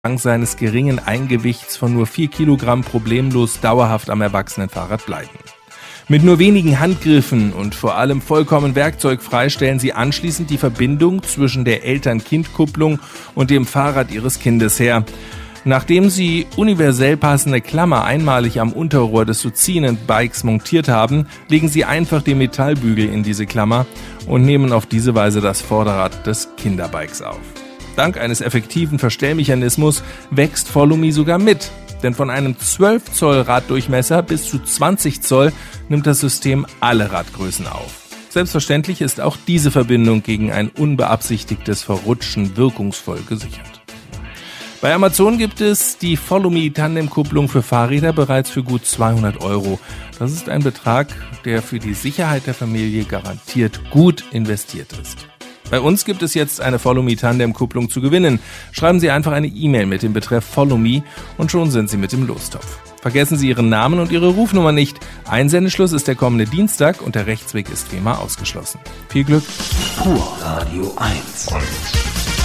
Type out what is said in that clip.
dank seines geringen Eingewichts von nur 4 Kilogramm problemlos dauerhaft am Erwachsenenfahrrad bleiben. Mit nur wenigen Handgriffen und vor allem vollkommen werkzeugfrei stellen sie anschließend die Verbindung zwischen der Eltern-Kind-Kupplung und dem Fahrrad ihres Kindes her. Nachdem sie universell passende Klammer einmalig am Unterrohr des zu ziehenden Bikes montiert haben, legen sie einfach den Metallbügel in diese Klammer und nehmen auf diese Weise das Vorderrad des Kinderbikes auf. Dank eines effektiven Verstellmechanismus wächst Follow-Me sogar mit, denn von einem 12 Zoll Raddurchmesser bis zu 20 Zoll nimmt das System alle Radgrößen auf. Selbstverständlich ist auch diese Verbindung gegen ein unbeabsichtigtes Verrutschen wirkungsvoll gesichert. Bei Amazon gibt es die Follow-Me Tandemkupplung für Fahrräder bereits für gut 200 €. Das ist ein Betrag, der für die Sicherheit der Familie garantiert gut investiert ist. Bei uns gibt es jetzt eine Follow-Me Tandemkupplung zu gewinnen. Schreiben Sie einfach eine E-Mail mit dem Betreff Follow-Me und schon sind Sie mit im Lostopf. Vergessen Sie Ihren Namen und Ihre Rufnummer nicht. Einsendeschluss ist der kommende Dienstag und der Rechtsweg ist wie immer ausgeschlossen. Viel Glück. Pur Radio 1.